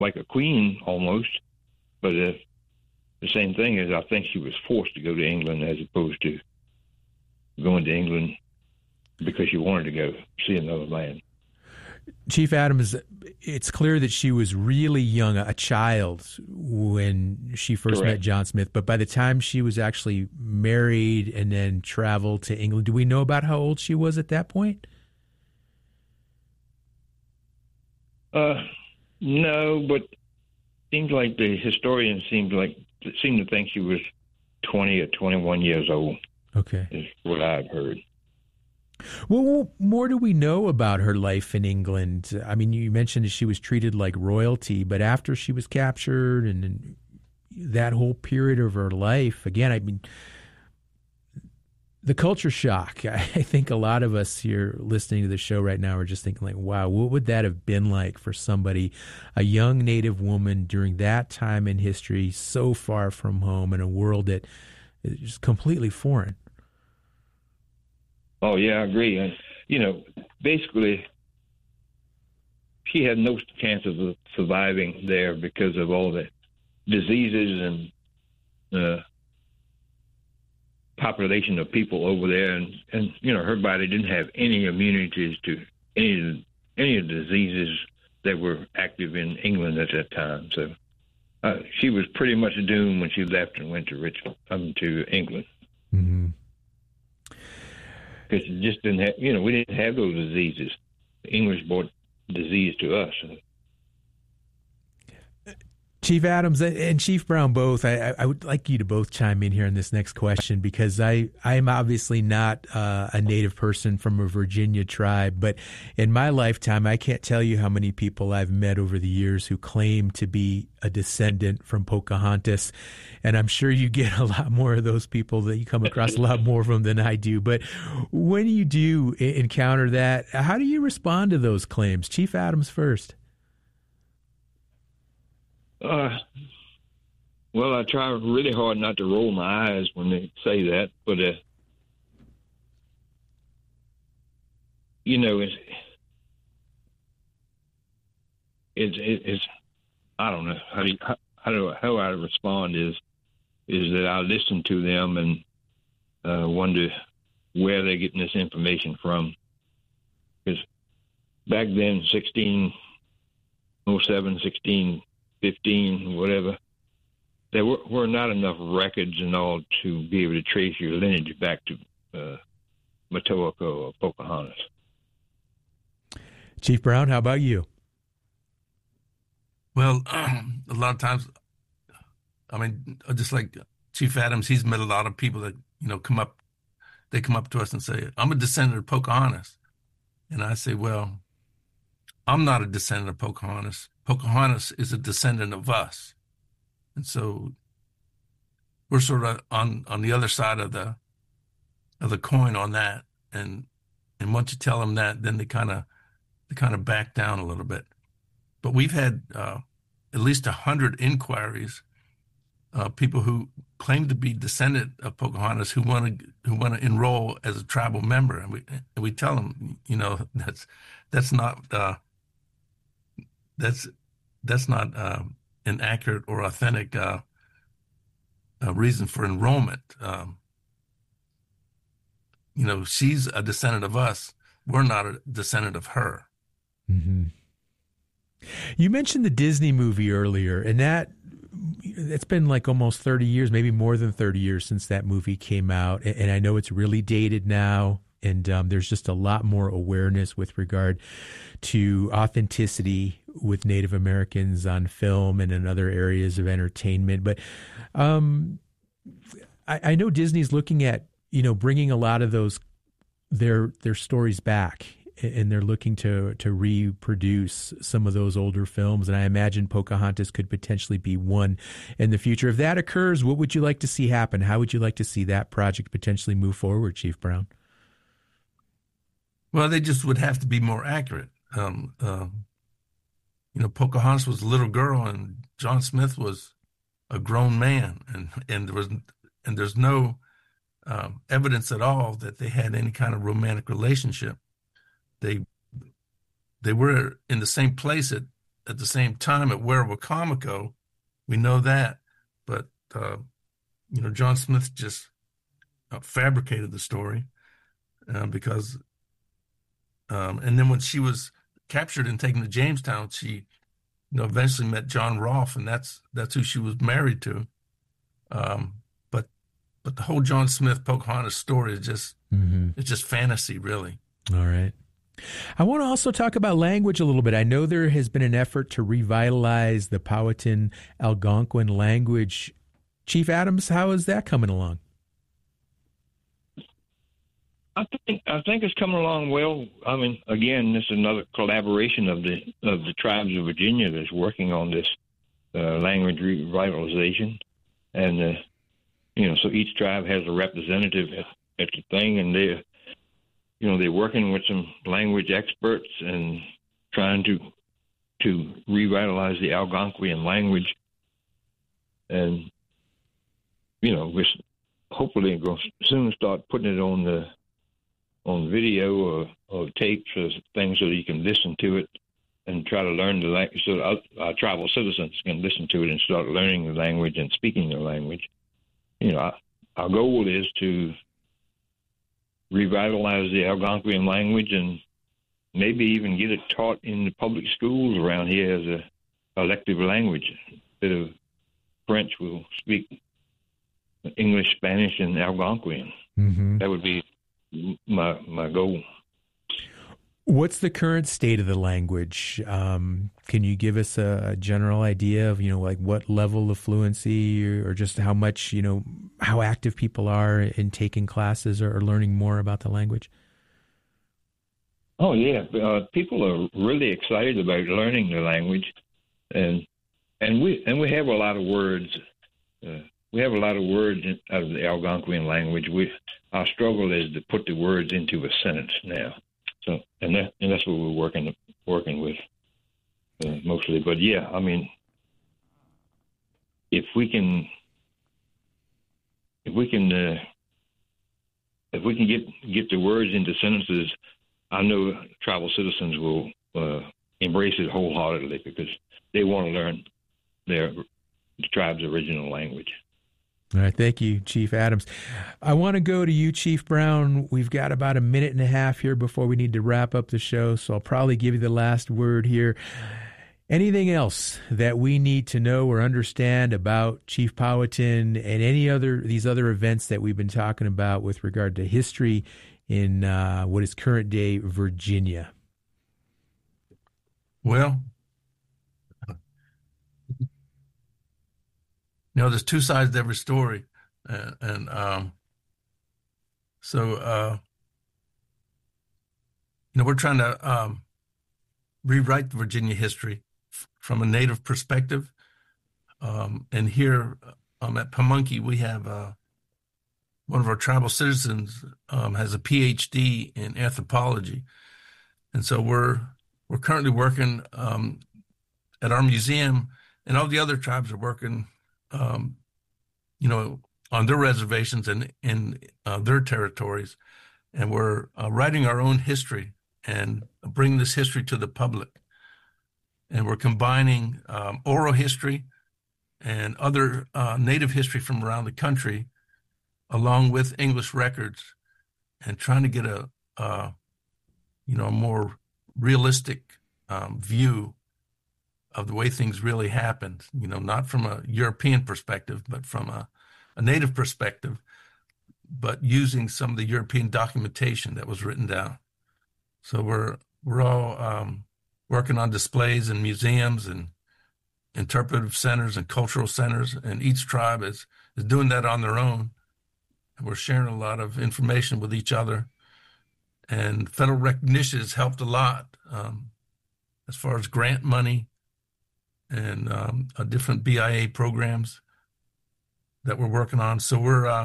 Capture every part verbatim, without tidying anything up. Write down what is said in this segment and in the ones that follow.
like a queen almost. But uh, the same thing is, I think she was forced to go to England as opposed to going to England because she wanted to go see another land. Chief Adams, it's clear that she was really young, a child, when she first Correct. met John Smith. But by the time she was actually married and then traveled to England, do we know about how old she was at that point? Uh, no, but seems like the historians seemed like seem to think she was twenty or twenty-one years old. Okay, is what I've heard. Well, what more do we know about her life in England? I mean, you mentioned that she was treated like royalty, but after she was captured and, and that whole period of her life, again, I mean, the culture shock. I think a lot of us here listening to the show right now are just thinking like, wow, what would that have been like for somebody, a young Native woman during that time in history, so far from home in a world that is completely foreign? Oh, yeah, I agree. And, you know, basically, she had no chances of surviving there because of all the diseases and uh, population of people over there. And, and, you know, her body didn't have any immunities to any, any of the diseases that were active in England at that time. So uh, she was pretty much doomed when she left and went to Richmond, um, to England. Mm-hmm. Because it just didn't have, you know, we didn't have those diseases. The English brought disease to us. Chief Adams and Chief Brown both, I, I would like you to both chime in here on this next question, because I, I am obviously not uh, a Native person from a Virginia tribe, but in my lifetime, I can't tell you how many people I've met over the years who claim to be a descendant from Pocahontas. And I'm sure you get a lot more of those people, that you come across a lot more of them than I do. But when you do encounter that, how do you respond to those claims? Chief Adams first. Uh, well, I try really hard not to roll my eyes when they say that, but, uh, you know, it's, it's, it's, I don't know how do you, how, how do how I respond is, is that I listen to them and uh, wonder where they're getting this information from. Because back then, sixteen oh seven, sixteen fifteen, whatever, there were, were not enough records and all to be able to trace your lineage back to uh, Matoaka or Pocahontas. Chief Brown, how about you? Well, um, a lot of times, I mean, just like Chief Adams, he's met a lot of people that, you know, come up, they come up to us and say, I'm a descendant of Pocahontas. And I say, well, I'm not a descendant of Pocahontas. Pocahontas is a descendant of us. And so we're sort of on, on the other side of the of the coin on that. And and once you tell them that, then they kind of they kind of back down a little bit. But we've had uh, at least a hundred inquiries, uh, people who claim to be descendant of Pocahontas who want to who want to enroll as a tribal member, and we and we tell them, you know, that's that's not uh, that's that's not uh, an accurate or authentic uh, uh, reason for enrollment. Um, you know, she's a descendant of us. We're not a descendant of her. Mm-hmm. You mentioned the Disney movie earlier, and that it's been like almost thirty years, maybe more than thirty years since that movie came out. And I know it's really dated now. And um, there's just a lot more awareness with regard to authenticity with Native Americans on film and in other areas of entertainment. But um, I, I know Disney's looking at, you know, bringing a lot of those, their their stories back, and they're looking to to reproduce some of those older films. And I imagine Pocahontas could potentially be one in the future. If that occurs, what would you like to see happen? How would you like to see that project potentially move forward, Chief Brown? Well, they just would have to be more accurate. Um, uh, you know, Pocahontas was a little girl, and John Smith was a grown man, and and there was and there's no um, evidence at all that they had any kind of romantic relationship. They they were in the same place at at the same time at Werowocomoco. We know that, but uh, you know, John Smith just uh, fabricated the story uh, because, um, and then when she was captured and taken to Jamestown, she, you know, eventually met John Rolfe, and that's that's who she was married to. Um, but but the whole John Smith Pocahontas story is just mm-hmm. it's just fantasy, really. All right. I want to also talk about language a little bit. I know there has been an effort to revitalize the Powhatan Algonquin language. Chief Adams, how is that coming along? I think I think it's coming along well. I mean, again, this is another collaboration of the of the tribes of Virginia that's working on this uh, language revitalization, and uh, you know, so each tribe has a representative at, at the thing, and they. You know, they're working with some language experts and trying to to revitalize the Algonquian language. And, you know, we're hopefully going to soon start putting it on the on video or, or tapes or things so that you can listen to it and try to learn the language so that our, our tribal citizens can listen to it and start learning the language and speaking the language. You know, our, our goal is to revitalize the Algonquian language and maybe even get it taught in the public schools around here as a elective language. Instead of French, we'll speak English, Spanish, and Algonquian. Mm-hmm. That would be my my goal. What's the current state of the language? Um, can you give us a, a general idea of, you know, like what level of fluency or, or just how much, you know, how active people are in taking classes or, or learning more about the language? Oh, yeah. Uh, people are really excited about learning the language. And and we and we have a lot of words. Uh, we have a lot of words in, out of the Algonquian language. We Our struggle is to put the words into a sentence now. So, and that and that's what we're working working with uh, mostly. But yeah, I mean, if we can, if we can, uh, if we can get get the words into sentences, I know tribal citizens will uh, embrace it wholeheartedly because they want to learn their the tribe's original language. All right. Thank you, Chief Adams. I want to go to you, Chief Brown. We've got about a minute and a half here before we need to wrap up the show, so I'll probably give you the last word here. Anything else that we need to know or understand about Chief Powhatan and any other these other events that we've been talking about with regard to history in uh, what is current day Virginia? Well, you know, there's two sides to every story. And, and um, so, uh, you know, we're trying to um, rewrite the Virginia history f- from a Native perspective. Um, and here um, at Pamunkey, we have uh, one of our tribal citizens um, has a P H D in anthropology. And so we're we're currently working um, at our museum, and all the other tribes are working Um, you know, on their reservations and in uh, their territories, and we're uh, writing our own history and bringing this history to the public. And we're combining um, oral history and other uh, Native history from around the country, along with English records, and trying to get a, uh, you know, a more realistic um, view of the way things really happened, you know, not from a European perspective, but from a, a Native perspective, but using some of the European documentation that was written down. So we're we're all um, working on displays in museums and interpretive centers and cultural centers, and each tribe is, is doing that on their own. And we're sharing a lot of information with each other. And federal recognition has helped a lot um, as far as grant money and um, uh, different B I A programs that we're working on. So we're uh,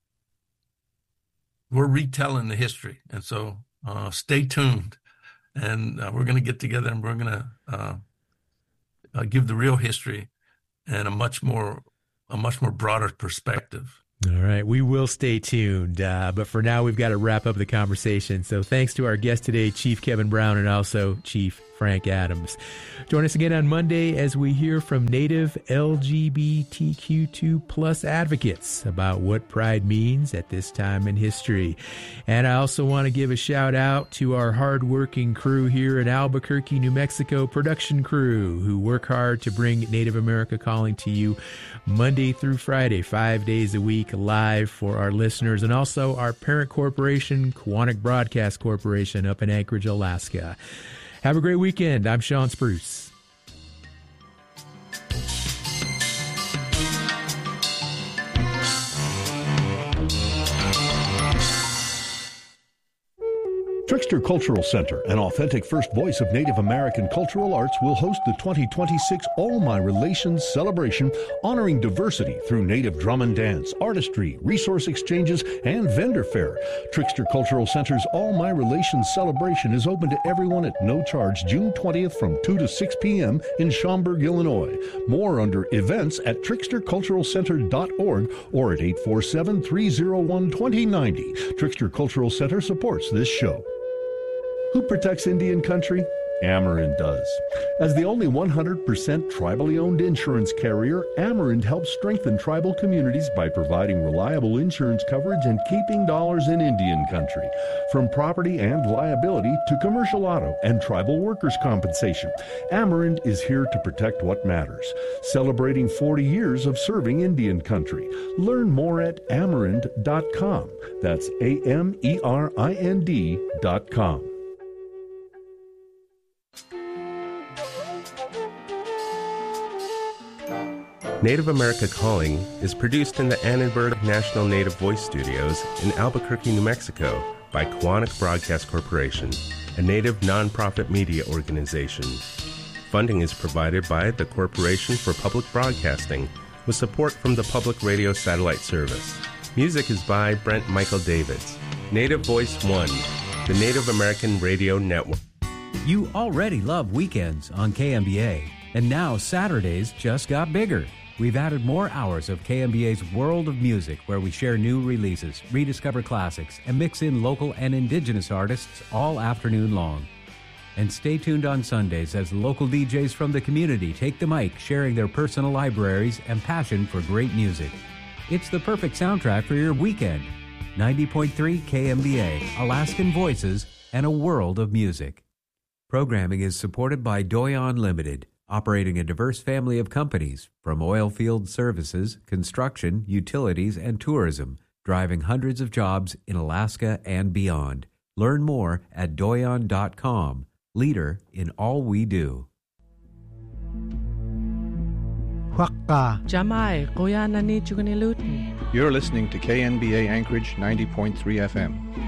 we're retelling the history, and so uh, stay tuned. And uh, we're going to get together and we're going to uh, uh, give the real history and a much more a much more broader perspective. All right. We will stay tuned. Uh, but for now, we've got to wrap up the conversation. So thanks to our guest today, Chief Kevin Brown, and also Chief Frank Adams. Join us again on Monday as we hear from Native L G B T Q two plus advocates about what pride means at this time in history. And I also want to give a shout out to our hardworking crew here in Albuquerque, New Mexico, production crew who work hard to bring Native America Calling to you Monday through Friday, five days a week, live for our listeners, and also our parent corporation, Quantic Broadcast Corporation, up in Anchorage, Alaska. Have a great weekend. I'm Sean Spruce. Trickster Cultural Center, an authentic first voice of Native American cultural arts, will host the twenty twenty-six All My Relations celebration, honoring diversity through Native drum and dance, artistry, resource exchanges, and vendor fair. Trickster Cultural Center's All My Relations celebration is open to everyone at no charge June twentieth from two to six p.m. in Schaumburg, Illinois. More under events at trickster cultural center dot org or at eight four seven, three oh one, two oh nine oh. Trickster Cultural Center supports this show. Who protects Indian country? Amerind does. As the only one hundred percent tribally owned insurance carrier, Amerind helps strengthen tribal communities by providing reliable insurance coverage and keeping dollars in Indian country. From property and liability to commercial auto and tribal workers' compensation, Amerind is here to protect what matters. Celebrating forty years of serving Indian country. Learn more at amerind dot com. That's A M E R I N D dot com. Native America Calling is produced in the Annenberg National Native Voice Studios in Albuquerque, New Mexico by Quantic Broadcast Corporation, a Native nonprofit media organization. Funding is provided by the Corporation for Public Broadcasting with support from the Public Radio Satellite Service. Music is by Brent Michael Davids. Native Voice One, the Native American Radio Network. You already love weekends on K M B A, and now Saturdays just got bigger. We've added more hours of K M B A's World of Music, where we share new releases, rediscover classics, and mix in local and indigenous artists all afternoon long. And stay tuned on Sundays as local D Js from the community take the mic, sharing their personal libraries and passion for great music. It's the perfect soundtrack for your weekend. ninety point three K M B A, Alaskan Voices, and a world of music. Programming is supported by Doyon Limited, operating a diverse family of companies from oil field services, construction, utilities, and tourism, driving hundreds of jobs in Alaska and beyond. Learn more at doyon dot com, leader in all we do. You're listening to K N B A Anchorage ninety point three F M.